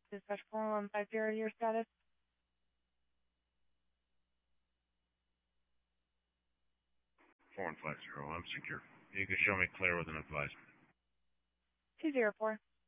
Dispatch 4150, your status. 4150, I'm secure. You can show me clear with an advisement. 204.